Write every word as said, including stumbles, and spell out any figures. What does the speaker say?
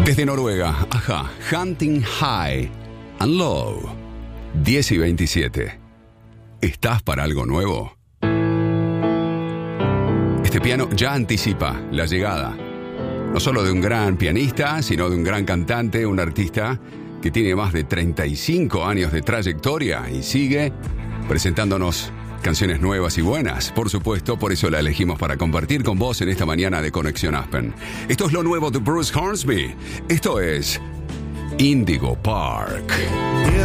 Desde Noruega, ajá, Hunting High and Low, diez y veintisiete. ¿Estás para algo nuevo? Este piano ya anticipa la llegada, no solo de un gran pianista, sino de un gran cantante, un artista que tiene más de treinta y cinco años de trayectoria y sigue presentándonos canciones nuevas y buenas, por supuesto, por eso la elegimos para compartir con vos en esta mañana de Conexión Aspen. Esto es lo nuevo de Bruce Hornsby. Esto es Indigo Park.